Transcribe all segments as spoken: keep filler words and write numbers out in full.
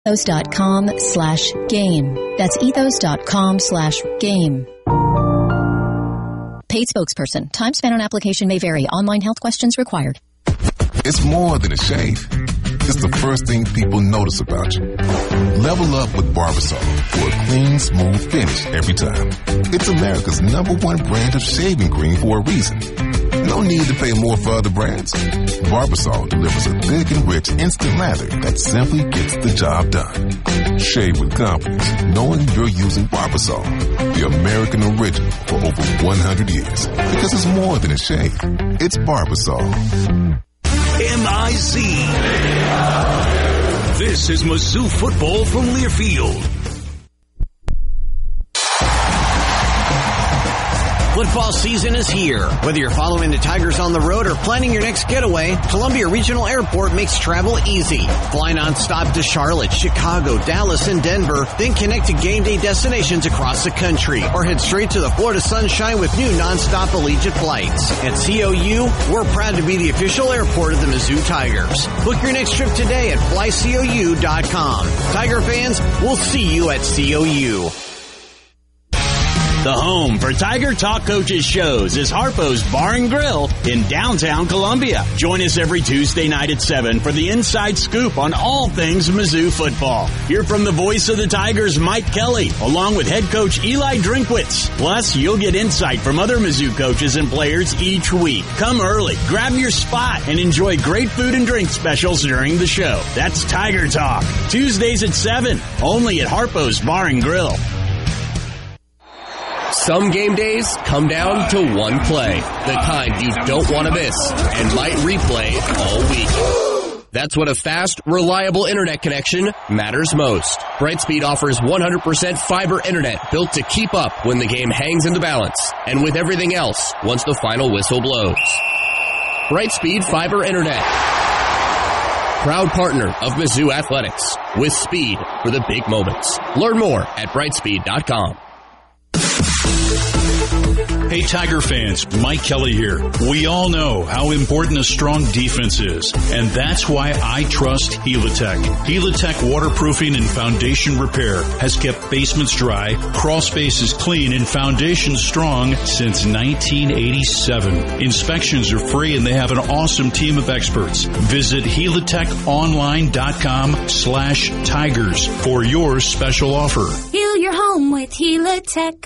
ethos.com slash game. That's ethos.com slash game. Paid spokesperson. Time spent on application may vary. Online health questions required. It's more than a shave. It's the first thing people notice about you. Level up with Barbasol for a clean, smooth finish every time. It's America's number one brand of shaving cream for a reason. No need to pay more for other brands. Barbasol delivers a thick and rich instant lather that simply gets the job done. Shave with confidence, knowing you're using Barbasol, the American original for over one hundred years. Because it's more than a shave. It's Barbasol. M I Z. This is Mizzou football from Learfield. Football season is here. Whether you're following the Tigers on the road or planning your next getaway, Columbia Regional Airport makes travel easy. Fly nonstop to Charlotte, Chicago, Dallas, and Denver, then connect to game day destinations across the country, or head straight to the Florida sunshine with new nonstop Allegiant flights. At C O U, we're proud to be the official airport of the Mizzou Tigers. Book your next trip today at fly C O U dot com. Tiger fans, we'll see you at C O U. The home for Tiger Talk Coaches shows is Harpo's Bar and Grill in downtown Columbia. Join us every Tuesday night at seven for the inside scoop on all things Mizzou football. Hear from the voice of the Tigers, Mike Kelly, along with head coach Eli Drinkwitz. Plus, you'll get insight from other Mizzou coaches and players each week. Come early, grab your spot, and enjoy great food and drink specials during the show. That's Tiger Talk. Tuesdays at seven, only at Harpo's Bar and Grill. Some game days come down to one play, the kind you don't want to miss and might replay all week. That's when a fast, reliable internet connection matters most. Brightspeed offers one hundred percent fiber internet built to keep up when the game hangs in the balance and with everything else once the final whistle blows. Brightspeed Fiber Internet. Proud partner of Mizzou Athletics, with speed for the big moments. Learn more at brightspeed dot com. Hey Tiger fans, Mike Kelly here. We all know how important a strong defense is, and that's why I trust Helitech. Helitech waterproofing and foundation repair has kept basements dry, crawl spaces clean, and foundations strong since nineteen eighty-seven. Inspections are free and they have an awesome team of experts. Visit helitech online dot com slash tigers for your special offer. Heal your home with Helitech.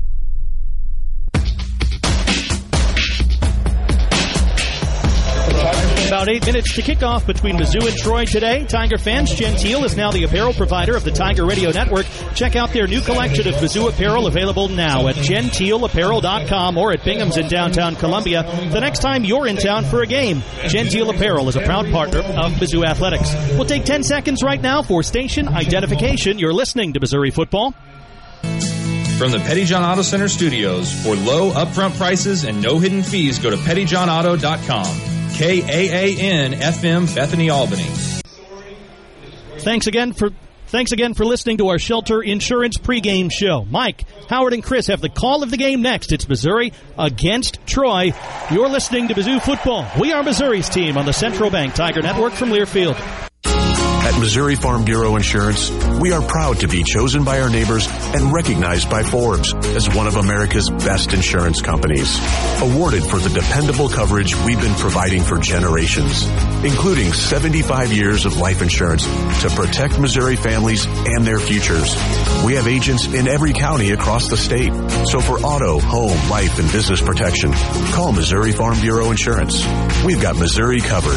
About eight minutes to kick off between Mizzou and Troy today. Tiger fans, Gentile is now the apparel provider of the Tiger Radio Network. Check out their new collection of Mizzou apparel available now at gentile apparel dot com or at Bingham's in downtown Columbia. The next time you're in town for a game, Gentile Apparel is a proud partner of Mizzou Athletics. We'll take ten seconds right now for station identification. You're listening to Missouri Football. From the Pettyjohn Auto Center studios, for low upfront prices and no hidden fees, go to pettyjohn auto dot com. K A A N F M, Bethany, Albany. Thanks again for thanks again for listening to our Shelter Insurance pregame show. Mike, Howard, and Chris have the call of the game next. It's Missouri against Troy. You're listening to Mizzou Football. We are Missouri's team on the Central Bank Tiger Network from Learfield. At Missouri Farm Bureau Insurance, we are proud to be chosen by our neighbors and recognized by Forbes as one of America's best insurance companies. Awarded for the dependable coverage we've been providing for generations, including seventy-five years of life insurance to protect Missouri families and their futures. We have agents in every county across the state. So for auto, home, life, and business protection, call Missouri Farm Bureau Insurance. We've got Missouri covered.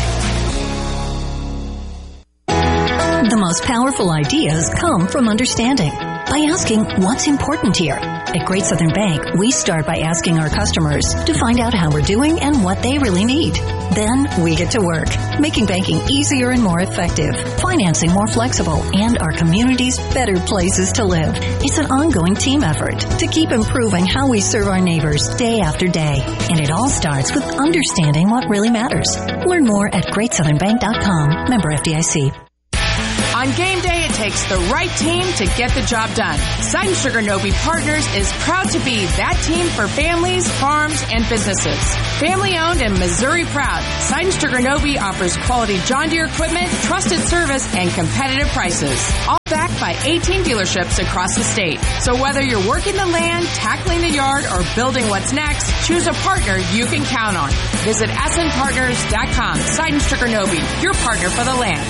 The most powerful ideas come from understanding. By asking what's important here. At Great Southern Bank, we start by asking our customers to find out how we're doing and what they really need. Then we get to work, making banking easier and more effective, financing more flexible, and our communities better places to live. It's an ongoing team effort to keep improving how we serve our neighbors day after day. And it all starts with understanding what really matters. Learn more at great southern bank dot com. Member F D I C. On game day at takes the right team to get the job done. Seidenberger Nobe Partners is proud to be that team for families, farms, and businesses. Family owned and Missouri proud, Seidenberger Nobe offers quality John Deere equipment, trusted service, and competitive prices. All backed by eighteen dealerships across the state. So whether you're working the land, tackling the yard, or building what's next, choose a partner you can count on. Visit S N partners dot com. Seidenberger Nobe, your partner for the land.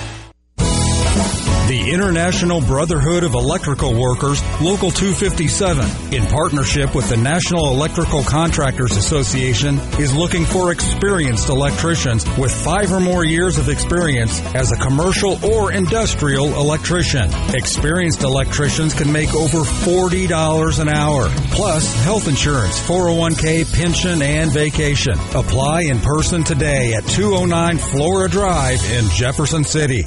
The International Brotherhood of Electrical Workers, Local two fifty-seven, in partnership with the National Electrical Contractors Association, is looking for experienced electricians with five or more years of experience as a commercial or industrial electrician. Experienced electricians can make over forty dollars an hour, plus health insurance, four oh one k, pension, and vacation. Apply in person today at two oh nine Flora Drive in Jefferson City.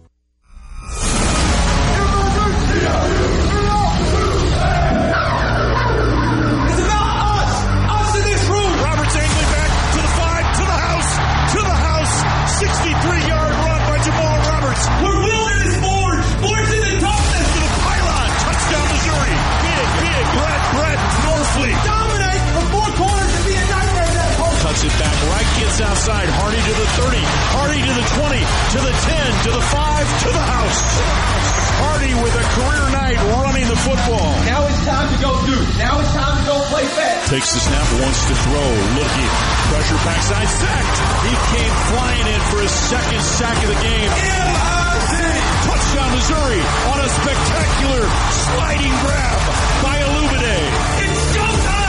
Outside, Hardy to the thirty, Hardy to the twenty, to the ten, to the five, to the house. Hardy with a career night running the football. Now it's time to go do. Now it's time to go play fast. Takes the snap, wants to throw, looking, pressure backside, sacked. He came flying in for his second sack of the game. M I C Touchdown Missouri on a spectacular sliding grab by Alubide. It's showtime!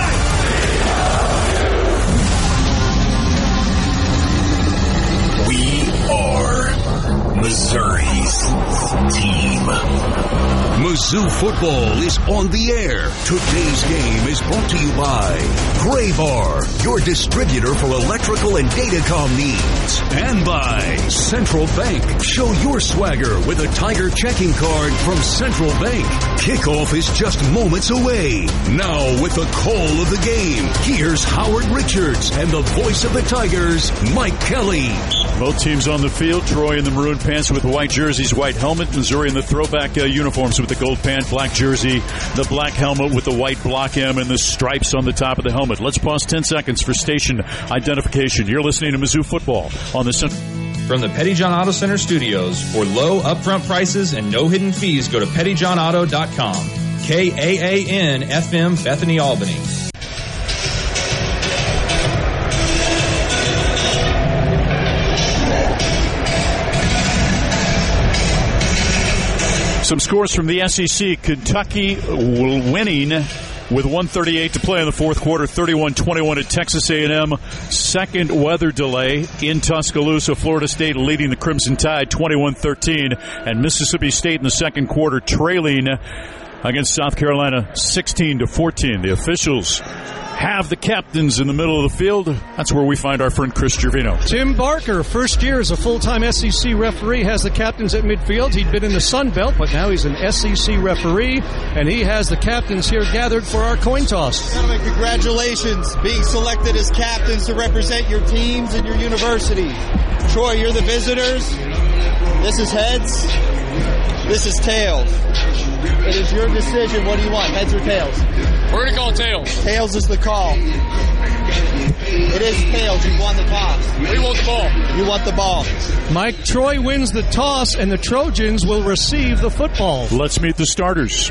We are Missouri's team. Mizzou football is on the air. Today's game is brought to you by Graybar, your distributor for electrical and datacom needs. And by Central Bank. Show your swagger with a Tiger checking card from Central Bank. Kickoff is just moments away. Now with the call of the game, here's Howard Richards and the voice of the Tigers, Mike Kelly. Both teams on the field. Troy in the maroon pants with white jerseys, white helmet. Missouri in the throwback uh, uniforms with the gold pant, black jersey, the black helmet with the white block M and the stripes on the top of the helmet. Let's pause ten seconds for station identification. You're listening to Mizzou football on the Central. From the Pettyjohn Auto Center studios, for low upfront prices and no hidden fees, go to petty john auto dot com. K A A N F M, Bethany, Albany. Some scores from the S E C. Kentucky winning with one thirty-eight to play in the fourth quarter, thirty-one twenty-one at Texas A and M. Second weather delay in Tuscaloosa. Florida State leading the Crimson Tide twenty-one thirteen. And Mississippi State in the second quarter trailing against South Carolina sixteen to fourteen. The officials have the captains in the middle of the field. That's where we find our friend Chris Gervino. Tim Barker, first year as a full-time S E C referee, has the captains at midfield. He'd been in the Sun Belt, but now he's an S E C referee, and he has the captains here gathered for our coin toss. Gentlemen, congratulations being selected as captains to represent your teams and your university. Troy, you're the visitors. This is heads. This is tails. It is your decision. What do you want, heads or tails? We're going to call tails. Tails is the call. It is tails. You won the toss. We want the ball. You want the ball. Mike, Troy wins the toss, and the Trojans will receive the football. Let's meet the starters.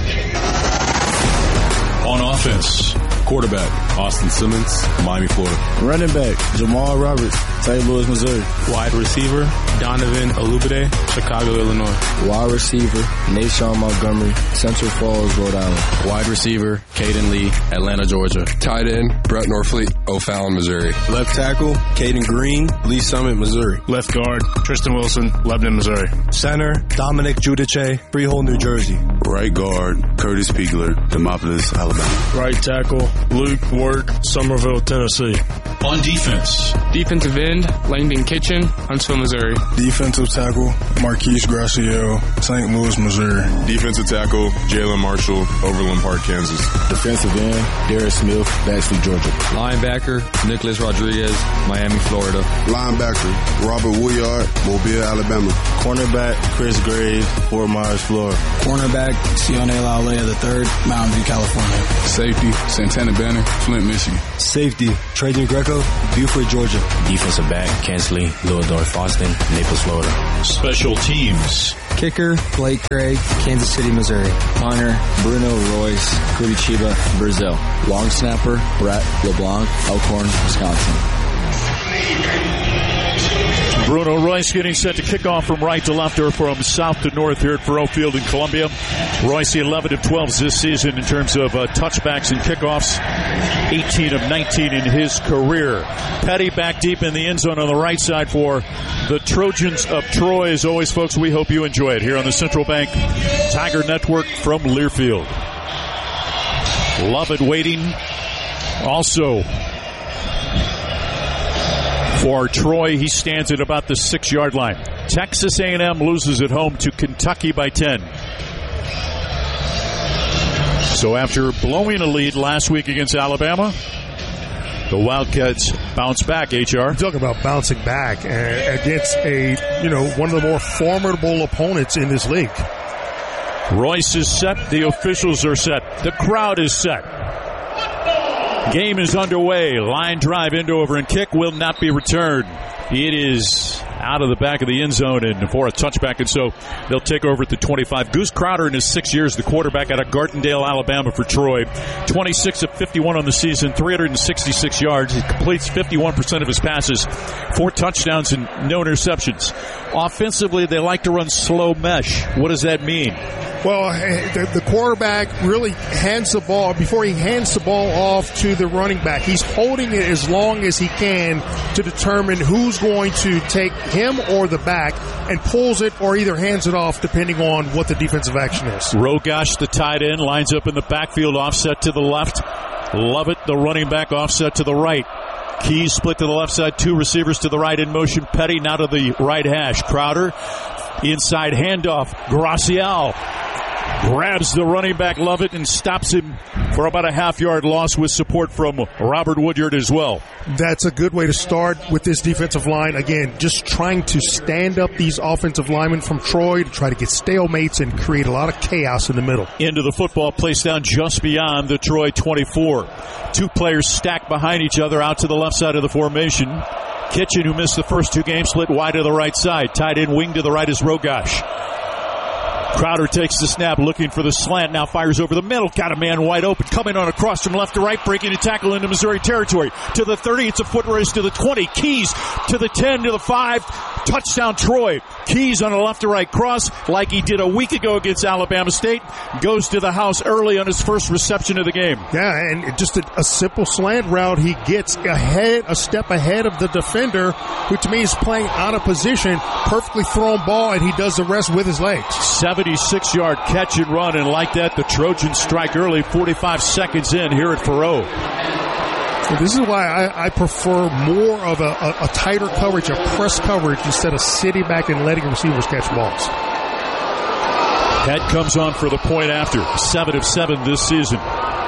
On offense, quarterback, Austin Simmons, Miami, Florida. Running back, Jamal Roberts, Saint Louis, Missouri. Wide receiver, Donovan Alubide, Chicago, Illinois. Wide receiver, Nashawn Montgomery, Central Falls, Rhode Island. Wide receiver, Caden Lee, Atlanta, Georgia. Tight end, Brett Norfleet, O'Fallon, Missouri. Left tackle, Caden Green, Lee Summit, Missouri. Left guard, Tristan Wilson, Lebanon, Missouri. Center, Dominic Judice, Freehold, New Jersey. Right guard, Curtis Piegler, Demopolis, Alabama. Right tackle, Luke Work, Somerville, Tennessee. On defense. Defensive end, Langdon Kitchen, Huntsville, Missouri. Defensive tackle, Marquise Graciel, Saint Louis, Missouri. Defensive tackle, Jalen Marshall, Overland Park, Kansas. Defensive end, Darius Smith, Baxley, Georgia. Linebacker, Nicholas Rodriguez, Miami, Florida. Linebacker, Robert Wooyard, Mobile, Alabama. Cornerback, Chris Graves, Fort Myers, Florida. Cornerback, Sione Laulea the third, Mountain View, California. Safety, Santana Banner, Flint, Michigan. Safety, Trajan Greco, Buford, Georgia. Defensive back, Kensley, Lillardorf, Austin, Naples, Florida. Special teams. Kicker, Blake Craig, Kansas City, Missouri. Punter, Bruno Royce, Curitiba, Brazil. Long snapper, Brett LeBlanc, Elkhorn, Wisconsin. Bruno Royce getting set to kick off from right to left or from south to north here at Faurot Field in Columbia. Royce eleven of twelve this season in terms of uh, touchbacks and kickoffs. eighteen of nineteen in his career. Petty back deep in the end zone on the right side for the Trojans of Troy. As always, folks, we hope you enjoy it here on the Central Bank Tiger Network from Learfield. Lovett waiting. Also, for Troy, he stands at about the six-yard line. Texas A and M loses at home to Kentucky by ten. So after blowing a lead last week against Alabama, the Wildcats bounce back, H R. Talk about bouncing back against a, you know, one of the more formidable opponents in this league. Royce is set. The officials are set. The crowd is set. Game is underway. Line drive into over and kick will not be returned. It is out of the back of the end zone and for a touchback, and so they'll take over at the twenty-five. Goose Crowder in his six years, the quarterback out of Gardendale, Alabama for Troy. twenty-six of fifty-one on the season, three hundred sixty-six yards. He completes fifty-one percent of his passes, four touchdowns and no interceptions. Offensively, they like to run slow mesh. What does that mean? Well, the, the quarterback really hands the ball, before he hands the ball off to the running back, he's holding it as long as he can to determine who's going to take him or the back and pulls it or either hands it off depending on what the defensive action is. Rogash, the tight end, lines up in the backfield, offset to the left. Lovett, the running back, offset to the right. Keys split to the left side, two receivers to the right in motion. Petty now to the right hash. Crowder, inside handoff. Graciel grabs the running back Lovett and stops him for about a half-yard loss with support from Robert Woodyard as well. That's a good way to start with this defensive line. Again, just trying to stand up these offensive linemen from Troy to try to get stalemates and create a lot of chaos in the middle. Into the football, placed down just beyond the Troy twenty-four. Two players stacked behind each other out to the left side of the formation. Kitchen, who missed the first two games, split wide to the right side. Tight end wing to the right is Rogash. Crowder takes the snap, looking for the slant, now fires over the middle, got a man wide open, coming on across from left to right, breaking a tackle into Missouri territory. To the thirty, it's a foot race to the twenty. Keys to the ten, to the five, touchdown Troy. Keys on a left to right cross, like he did a week ago against Alabama State, goes to the house early on his first reception of the game. Yeah, and just a, a simple slant route, he gets ahead, a step ahead of the defender, who to me is playing out of position, perfectly thrown ball, and he does the rest with his legs. seventy-six-yard catch and run, and like that, the Trojans strike early, forty-five seconds in here at Faurot. So this is why I, I prefer more of a, a, a tighter coverage, a press coverage, instead of sitting back and letting receivers catch balls. Head comes on for the point after, seven of seven this season.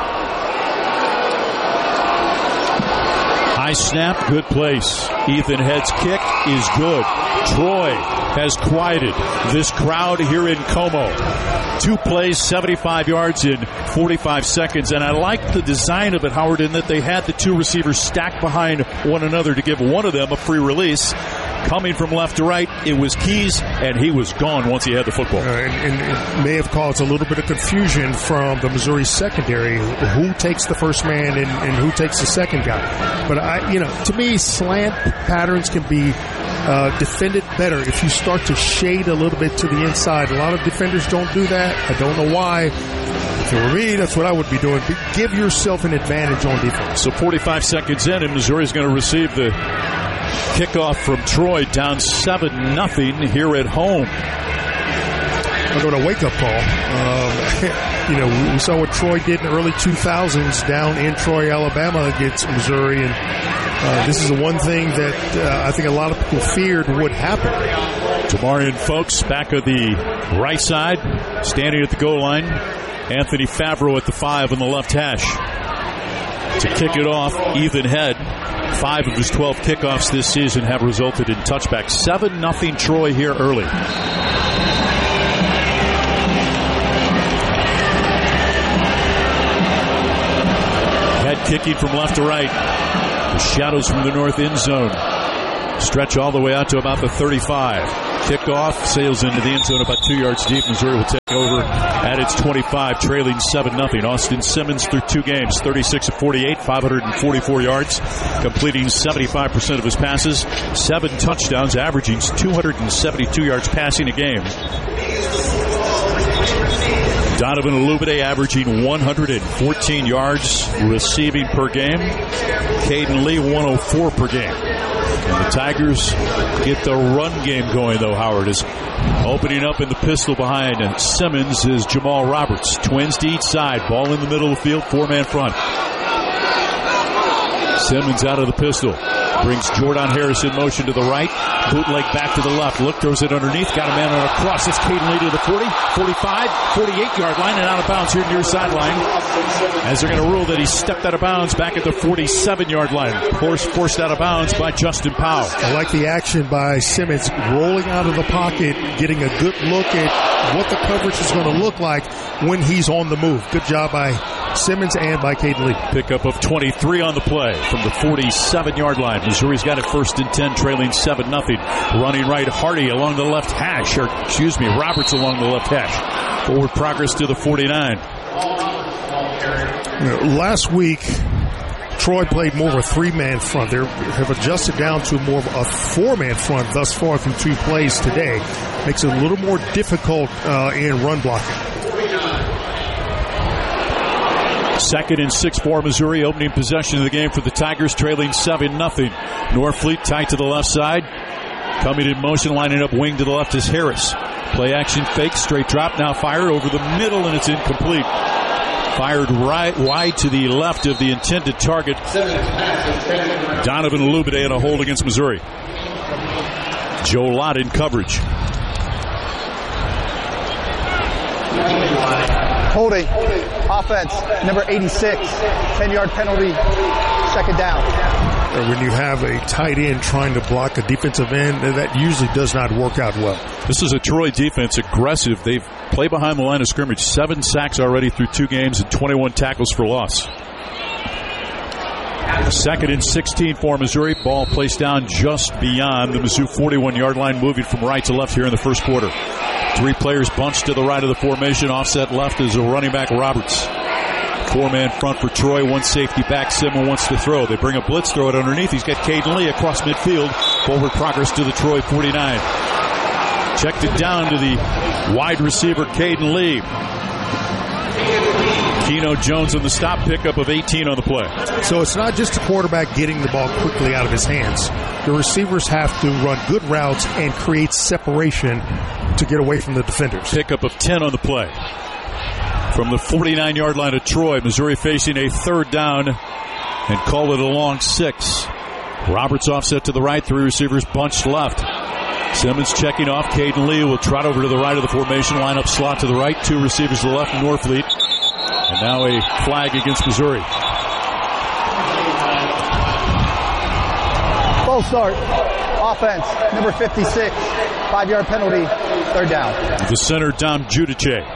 High snap, good place. Ethan Head's kick is good. Troy has quieted this crowd here in Como. Two plays, seventy-five yards in forty-five seconds. And I like the design of it, Howard, in that they had the two receivers stacked behind one another to give one of them a free release. Coming from left to right, it was Keys, and he was gone once he had the football. Uh, and, and it may have caused a little bit of confusion from the Missouri secondary, who takes the first man and, and who takes the second guy. But, I, you know, to me, slant patterns can be uh, defended better if you start to shade a little bit to the inside. A lot of defenders don't do that. I don't know why. If it were me, that's what I would be doing. Give yourself an advantage on defense. So forty-five seconds in, and Missouri's going to receive the kickoff from Troy, down seven nothing here at home. I'm going to wake-up call. Um, you know, we saw what Troy did in the early two thousands down in Troy, Alabama against Missouri, and uh, this is the one thing that uh, I think a lot of people feared would happen. Tamarian Folks back at the right side, standing at the goal line. Anthony Favreau at the five on the left hash. To kick it off, Ethan Head. Five of his twelve kickoffs this season have resulted in touchbacks. seven nothing Troy here early. Head kicking from left to right. The shadows from the north end zone stretch all the way out to about the thirty-five. Kickoff sails into the end zone about two yards deep. Missouri will take over at its twenty-five, trailing seven nothing. Austin Simmons through two games, thirty-six of forty-eight, five hundred forty-four yards, completing seventy-five percent of his passes, seven touchdowns, averaging two hundred seventy-two yards passing a game. Donovan Olubide averaging one hundred fourteen yards receiving per game. Caden Lee one oh four per game. And the Tigers get the run game going, though. Howard is opening up in the pistol behind, and Simmons is Jamal Roberts. Twins to each side. Ball in the middle of the field, four-man front. Simmons out of the pistol. Brings Jordan Harris in motion to the right. Bootleg back to the left. Look, throws it underneath. Got a man on a cross. It's Caden Lee to the forty, forty-five, forty-eight-yard line and out of bounds here near sideline. As they're going to rule that he stepped out of bounds back at the forty-seven-yard line. Forced, forced out of bounds by Justin Powell. I like the action by Simmons rolling out of the pocket, getting a good look at what the coverage is going to look like when he's on the move. Good job by Simmons and by Caden Lee. Pickup of twenty-three on the play from the forty-seven-yard line. Missouri's got it first and ten, trailing seven nothing. Running right, Hardy along the left hash, or excuse me, Roberts along the left hash. Forward progress to the forty-nine. You know, last week, Troy played more of a three-man front. They have adjusted down to more of a four-man front thus far through two plays today. Makes it a little more difficult uh, in run blocking. Second and six for Missouri, opening possession of the game for the Tigers, trailing seven nothing. Norfleet tight to the left side. Coming in motion, lining up wing to the left is Harris. Play action fake, straight drop, now fired over the middle, and it's incomplete. Fired right wide to the left of the intended target. Donovan Olubide in a hold against Missouri. Joe Lott in coverage. Holding. Offense, number eighty-six. ten-yard penalty. Second down. When you have a tight end trying to block a defensive end, that usually does not work out well. This is a Troy defense, aggressive. They've played behind the line of scrimmage. Seven sacks already through two games and twenty-one tackles for loss. Second and sixteen for Missouri. Ball placed down just beyond the Mizzou forty-one-yard line, moving from right to left here in the first quarter. Three players bunched to the right of the formation. Offset left is a running back, Roberts. Four-man front for Troy. One safety back. Simon wants to throw. They bring a blitz, throw it underneath. He's got Caden Lee across midfield. Forward progress to the Troy forty-nine. Checked it down to the wide receiver, Caden Lee. Keno Jones on the stop, pickup of eighteen on the play. So it's not just the quarterback getting the ball quickly out of his hands. The receivers have to run good routes and create separation to get away from the defenders. Pickup of ten on the play. From the forty-nine-yard line of Troy, Missouri facing a third down and call it a long six. Roberts offset to the right, three receivers bunched left. Simmons checking off. Caden Lee will trot over to the right of the formation, line up slot to the right, two receivers to the left, Norfleet. And now a flag against Missouri. Full start. Offense, number fifty-six. Five-yard penalty. Third down. The center, Dom Judice.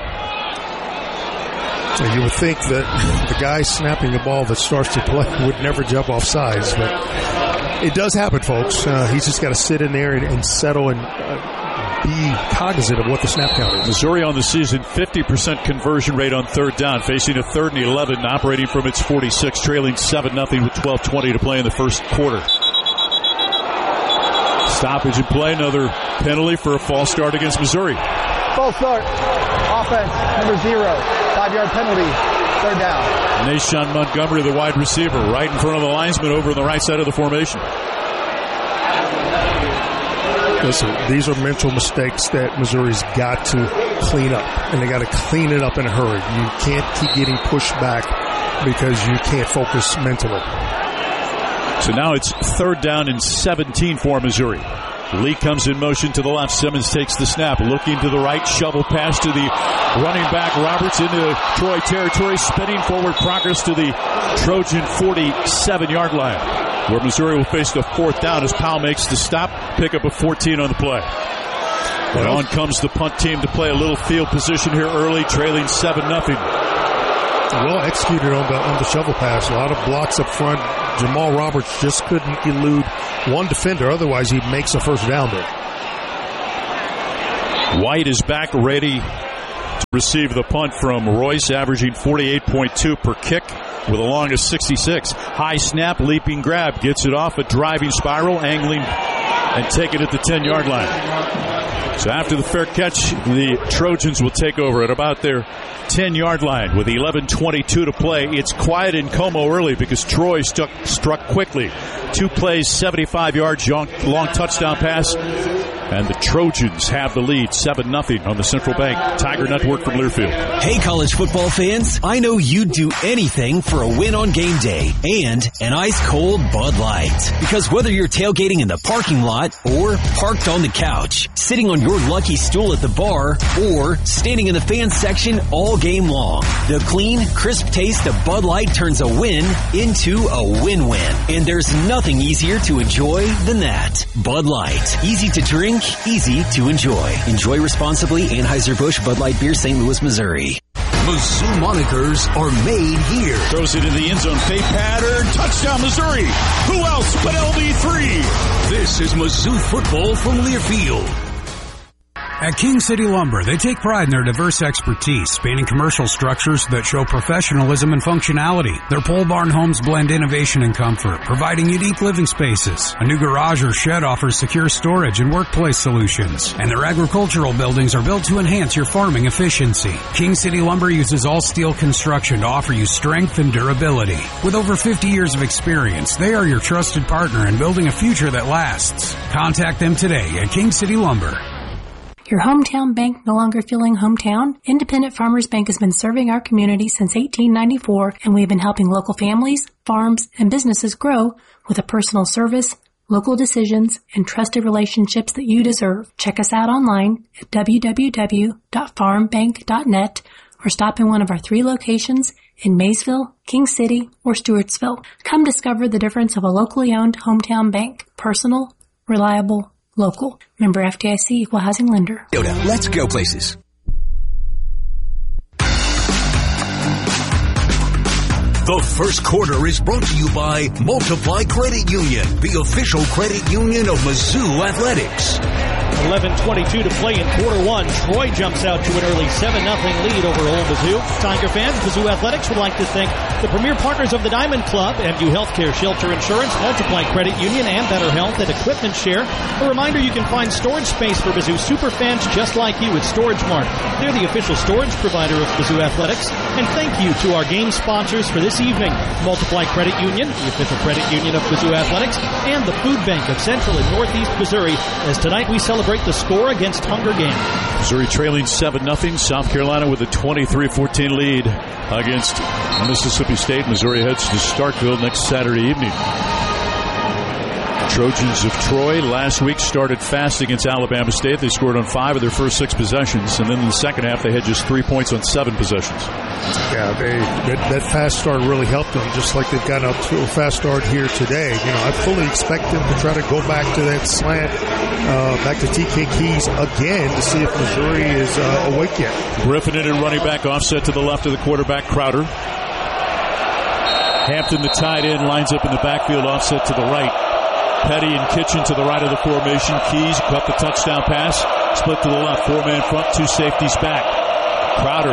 You would think that the guy snapping the ball that starts to play would never jump off sides, but it does happen, folks. Uh, he's just got to sit in there and, and settle and uh, be cognizant of what the snap count is. Missouri on the season, fifty percent conversion rate on third down, facing a third and eleven, operating from its forty-six, trailing seven nothing with twelve twenty to play in the first quarter. Stoppage in play, another penalty for a false start against Missouri. False start. Offense, number zero. Five-yard penalty. Third down. Nashawn Montgomery, the wide receiver, right in front of the linesman over on the right side of the formation. Listen, these are mental mistakes that Missouri's got to clean up, and they got to clean it up in a hurry. You can't keep getting pushed back because you can't focus mentally. So now it's third down and seventeen for Missouri. Lee comes in motion to the left. Simmons takes the snap, looking to the right, shovel pass to the running back Roberts into Troy territory, spinning forward progress to the Trojan forty-seven-yard line, where Missouri will face the fourth down as Powell makes the stop, pick up a fourteen on the play. And on comes the punt team to play a little field position here early, trailing seven nothing. Well executed on the on the shovel pass. A lot of blocks up front. Jamal Roberts just couldn't elude one defender. Otherwise, he makes a first down there. White is back ready to receive the punt from Royce, averaging forty-eight point two per kick with a long of sixty-six. High snap, leaping grab, gets it off a driving spiral, angling and taking it at the ten-yard line. So after the fair catch, the Trojans will take over at about their ten-yard line with eleven twenty-two to play. It's quiet in Como early because Troy stuck, struck quickly. Two plays, seventy-five yards, long, long touchdown pass. And the Trojans have the lead, seven nothing on the Central Bank Tiger Network from Learfield. Hey, college football fans. I know you'd do anything for a win on game day and an ice-cold Bud Light. Because whether you're tailgating in the parking lot or parked on the couch, sitting on your lucky stool at the bar, or standing in the fan section all game long, the clean, crisp taste of Bud Light turns a win into a win-win. And there's nothing easier to enjoy than that. Bud Light. Easy to drink, easy to enjoy. Enjoy responsibly. Anheuser-Busch Bud Light Beer, Saint Louis, Missouri. Mizzou monikers are made here. Throws it in the end zone. Fake pattern. Touchdown, Missouri. Who else but L B three? This is Mizzou football from Learfield. At King City Lumber, they take pride in their diverse expertise, spanning commercial structures that show professionalism and functionality. Their pole barn homes blend innovation and comfort, providing unique living spaces. A new garage or shed offers secure storage and workplace solutions. And their agricultural buildings are built to enhance your farming efficiency. King City Lumber uses all steel construction to offer you strength and durability. With over fifty years of experience, they are your trusted partner in building a future that lasts. Contact them today at King City Lumber. Your hometown bank no longer feeling hometown? Independent Farmers Bank has been serving our community since eighteen ninety-four, and we've been helping local families, farms, and businesses grow with a personal service, local decisions, and trusted relationships that you deserve. Check us out online at w w w dot farm bank dot net or stop in one of our three locations in Maysville, King City, or Stewartsville. Come discover the difference of a locally owned hometown bank. Personal, reliable, local. Member F D I C, Equal Housing Lender. Yoda, let's go places. The first quarter is brought to you by Multiply Credit Union, the official credit union of Mizzou Athletics. eleven twenty-two to play in quarter one. Troy jumps out to an early seven nothing lead over Old Mizzou. Tiger fans, Mizzou Athletics would like to thank the premier partners of the Diamond Club, M U Healthcare, Shelter Insurance, Multiply Credit Union, and Better Health and Equipment Share. A reminder, you can find storage space for Mizzou super fans just like you at Storage Mart. They're the official storage provider of Mizzou Athletics. And thank you to our game sponsors for this evening, Multiply Credit Union, the official credit union of Mizzou Athletics, and the Food Bank of Central and Northeast Missouri, as tonight we celebrate the score against Hunger Games. Missouri trailing seven nothing. South Carolina with a twenty-three fourteen lead against Mississippi State. Missouri heads to Starkville next Saturday evening. Trojans of Troy last week started fast against Alabama State. They scored on five of their first six possessions, and then in the second half they had just three points on seven possessions. Yeah, they that, that fast start really helped them, just like they've gotten up to a fast start here today. You know, I fully expect them to try to go back to that slant, uh, back to T K Keys again to see if Missouri is uh, awake yet. Griffin in and running back, offset to the left of the quarterback, Crowder. Hampton, the tight end, lines up in the backfield, offset to the right. Petty and Kitchen to the right of the formation. Keys caught the touchdown pass. Split to the left. Four-man front, two safeties back. Crowder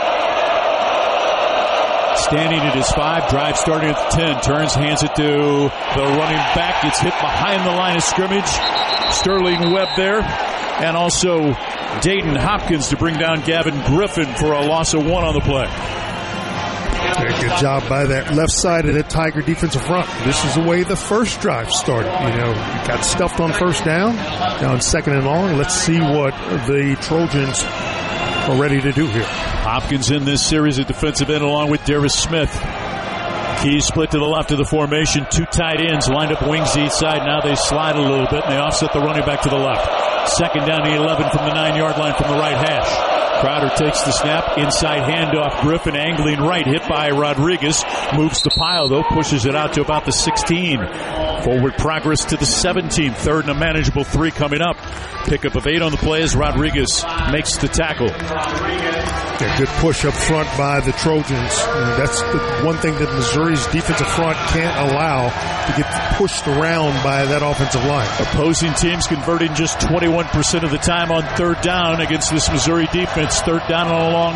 standing at his five. Drive starting at the ten. Turns, hands it to the running back. Gets hit behind the line of scrimmage. Sterling Webb there. And also Dayton Hopkins to bring down Gavin Griffin for a loss of one on the play. Good job by that left side of the Tiger defensive front. This is the way the first drive started. You know, you got stuffed on first down, now on second and long. Let's see what the Trojans are ready to do here. Hopkins in this series at defensive end along with Darius Smith. Key split to the left of the formation. Two tight ends lined up wings each side. Now they slide a little bit and they offset the running back to the left. Second down to eleven from the nine-yard line from the right hash. Crowder takes the snap. Inside handoff. Griffin angling right. Hit by Rodriguez. Moves the pile, though. Pushes it out to about the sixteen. Forward progress to the seventeen. Third and a manageable three coming up. Pickup of eight on the play as Rodriguez makes the tackle. Yeah, good push up front by the Trojans. And that's the one thing that Missouri's defensive front can't allow, to get pushed around by that offensive line. Opposing teams converting just twenty-one percent of the time on third down against this Missouri defense. Third down on a long